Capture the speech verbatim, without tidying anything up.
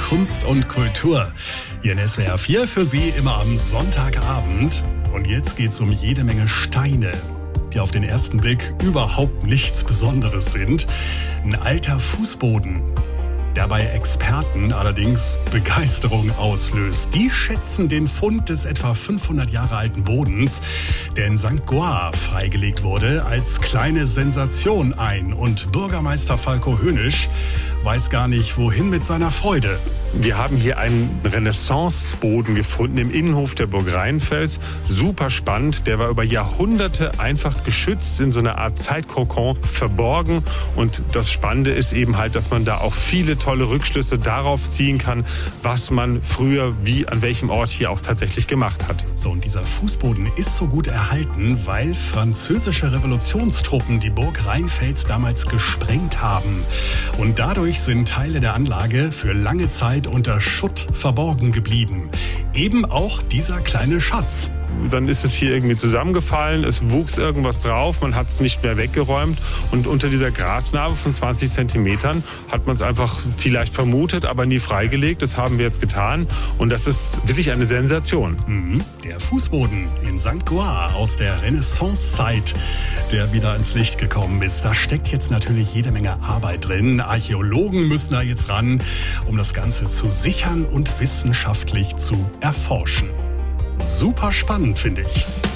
Kunst und Kultur. Hier in S W R vier für Sie immer am Sonntagabend. Und jetzt geht's um jede Menge Steine, die auf den ersten Blick überhaupt nichts Besonderes sind. Ein alter Fußboden, der bei Experten allerdings Begeisterung auslöst. Die schätzen den Fund des etwa fünfhundert Jahre alten Bodens, der in Sankt Goar freigelegt wurde, als kleine Sensation ein. Und Bürgermeister Falko Hönisch weiß gar nicht, wohin mit seiner Freude. Wir haben hier einen Renaissance-Boden gefunden im Innenhof der Burg Rheinfels. Super spannend. Der war über Jahrhunderte einfach geschützt, in so einer Art Zeitkokon verborgen. Und das Spannende ist eben halt, dass man da auch viele tolle Rückschlüsse darauf ziehen kann, was man früher wie an welchem Ort hier auch tatsächlich gemacht hat. So, und dieser Fußboden ist so gut erhalten, weil französische Revolutionstruppen die Burg Rheinfels damals gesprengt haben. Und dadurch sind Teile der Anlage für lange Zeit unter Schutt verborgen geblieben. Eben auch dieser kleine Schatz. Dann ist es hier irgendwie zusammengefallen, es wuchs irgendwas drauf, man hat es nicht mehr weggeräumt und unter dieser Grasnarbe von zwanzig Zentimetern hat man es einfach vielleicht vermutet, aber nie freigelegt. Das haben wir jetzt getan und das ist wirklich eine Sensation. Mhm. Der Fußboden in Sankt Goar aus der Renaissancezeit, der wieder ins Licht gekommen ist. Da steckt jetzt natürlich jede Menge Arbeit drin. Archäologen müssen da jetzt ran, um das Ganze zu sichern und wissenschaftlich zu erforschen. Super spannend, finde ich.